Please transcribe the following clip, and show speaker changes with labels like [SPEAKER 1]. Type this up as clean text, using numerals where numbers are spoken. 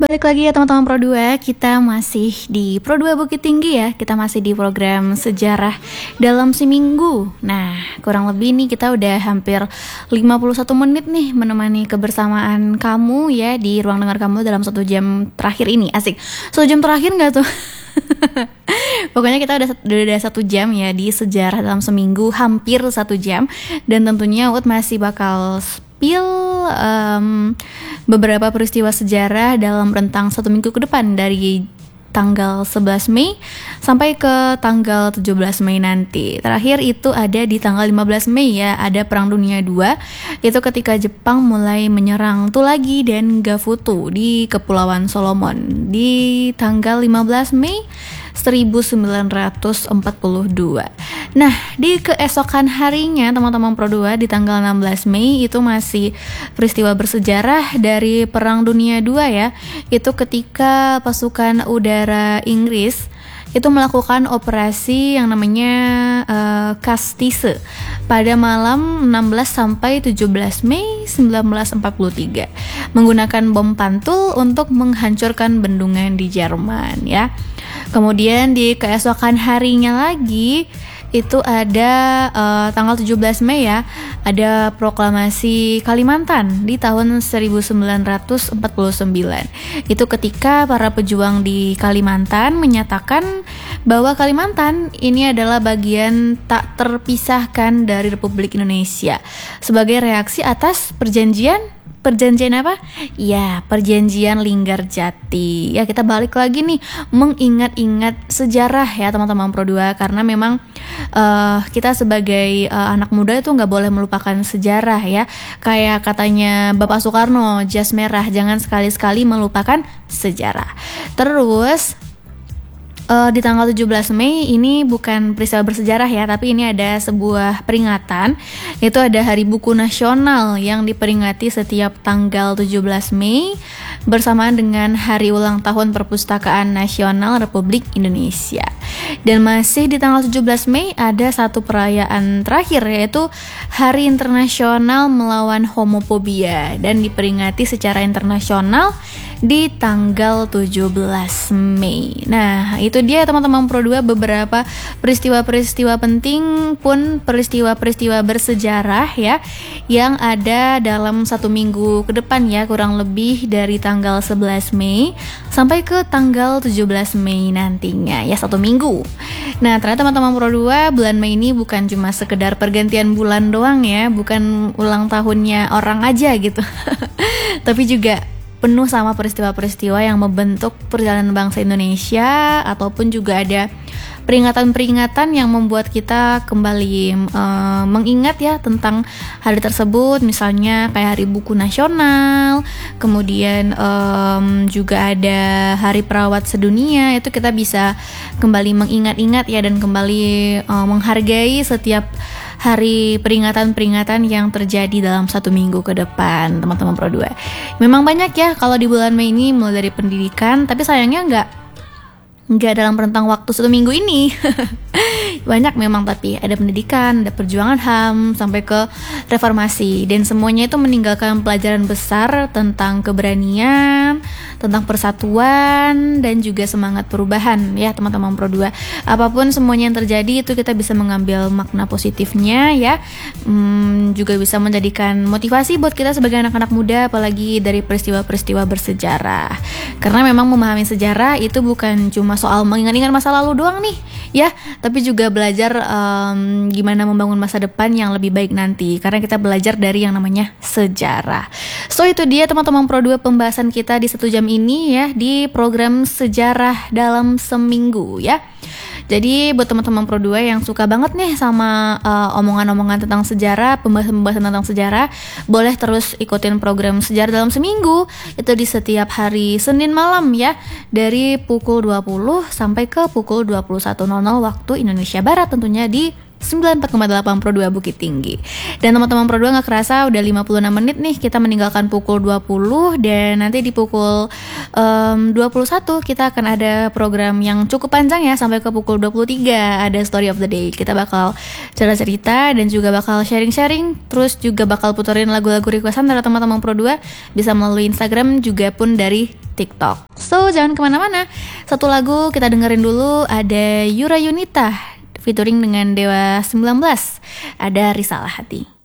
[SPEAKER 1] Balik lagi ya teman-teman Pro 2, kita masih di Pro 2 Bukit Tinggi ya. Kita masih di program sejarah dalam seminggu. Nah, kurang lebih nih kita udah hampir 51 menit nih menemani kebersamaan kamu ya di ruang dengar kamu dalam 1 jam terakhir ini. Asik, 1 jam terakhir gak tuh? Pokoknya kita udah 1 jam ya di sejarah dalam seminggu, hampir 1 jam. Dan tentunya Ut masih bakal beberapa peristiwa sejarah dalam rentang 1 minggu ke depan dari tanggal 11 Mei sampai ke tanggal 17 Mei nanti. Terakhir itu ada di tanggal 15 Mei ya, ada Perang Dunia II. Itu ketika Jepang mulai menyerang Tulagi dan Gafutu di Kepulauan Solomon di tanggal 15 Mei 1942. Nah, di keesokan harinya teman-teman Pro 2 di tanggal 16 Mei itu masih peristiwa bersejarah dari Perang Dunia II ya. Itu ketika pasukan udara Inggris itu melakukan operasi yang namanya Castile pada malam 16 sampai 17 Mei 1943 menggunakan bom pantul untuk menghancurkan bendungan di Jerman ya. Kemudian di keesokan harinya lagi itu ada tanggal 17 Mei ya, ada proklamasi Kalimantan di tahun 1949. Itu ketika para pejuang di Kalimantan menyatakan bahwa Kalimantan ini adalah bagian tak terpisahkan dari Republik Indonesia sebagai reaksi atas perjanjian apa? Ya, perjanjian Linggarjati. Ya, kita balik lagi nih mengingat-ingat sejarah ya teman-teman Pro 2, karena memang kita sebagai anak muda itu nggak boleh melupakan sejarah ya. Kayak katanya Bapak Soekarno, jas merah, jangan sekali-sekali melupakan sejarah. Terus di tanggal 17 Mei ini bukan peristiwa bersejarah ya, tapi ini ada sebuah peringatan. Itu ada Hari Buku Nasional yang diperingati setiap tanggal 17 Mei bersamaan dengan Hari Ulang Tahun Perpustakaan Nasional Republik Indonesia. Dan masih di tanggal 17 Mei ada satu perayaan terakhir, yaitu Hari Internasional Melawan Homofobia, dan diperingati secara internasional di tanggal 17 Mei. Nah, itu dia teman-teman Pro 2 beberapa peristiwa-peristiwa penting pun peristiwa-peristiwa bersejarah ya yang ada dalam 1 minggu ke depan ya, kurang lebih dari tanggal 11 Mei sampai ke tanggal 17 Mei nantinya ya, 1 minggu. Nah, ternyata teman-teman Pro 2 bulan Mei ini bukan cuma sekedar pergantian bulan doang ya, bukan ulang tahunnya orang aja gitu. Tapi juga penuh sama peristiwa-peristiwa yang membentuk perjalanan bangsa Indonesia, ataupun juga ada peringatan-peringatan yang membuat kita kembali mengingat ya tentang hari tersebut. Misalnya kayak Hari Buku Nasional, kemudian juga ada Hari Perawat Sedunia. Itu kita bisa kembali mengingat-ingat ya, dan kembali menghargai setiap hari peringatan-peringatan yang terjadi dalam 1 minggu ke depan teman-teman Pro 2. Memang banyak ya kalau di bulan Mei ini, mulai dari pendidikan, tapi sayangnya nggak dalam rentang waktu 1 minggu ini. Banyak memang, tapi ada pendidikan, ada perjuangan HAM, sampai ke reformasi, dan semuanya itu meninggalkan pelajaran besar tentang keberanian, tentang persatuan, dan juga semangat perubahan ya teman-teman Pro 2. Apapun semuanya yang terjadi itu kita bisa mengambil makna positifnya ya, juga bisa menjadikan motivasi buat kita sebagai anak-anak muda, apalagi dari peristiwa-peristiwa bersejarah. Karena memang memahami sejarah itu bukan cuma soal mengingat-ingat masa lalu doang nih ya, tapi juga belajar gimana membangun masa depan yang lebih baik nanti, karena kita belajar dari yang namanya sejarah. So itu dia teman-teman Pro 2 pembahasan kita di 1 jam ini ya, di program sejarah dalam seminggu ya. Jadi buat teman-teman Pro 2 yang suka banget nih sama omongan-omongan tentang sejarah, pembahasan tentang sejarah, boleh terus ikutin program sejarah dalam seminggu. Itu di setiap hari Senin malam ya, dari pukul 20 sampai ke pukul 21.00 waktu Indonesia Barat, tentunya di 94,8 Pro 2 Bukit Tinggi. Dan teman-teman Pro 2 gak kerasa udah 56 menit nih kita meninggalkan pukul 20, dan nanti di pukul 21 kita akan ada program yang cukup panjang ya, sampai ke pukul 23 ada Story of the Day. Kita bakal cerita-cerita dan juga bakal sharing-sharing, terus juga bakal puterin lagu-lagu requestan dari teman-teman Pro 2, bisa melalui Instagram juga pun dari TikTok. So jangan kemana-mana. Satu lagu kita dengerin dulu, ada Yura Yunita featuring dengan Dewa 19, ada Risalah Hati.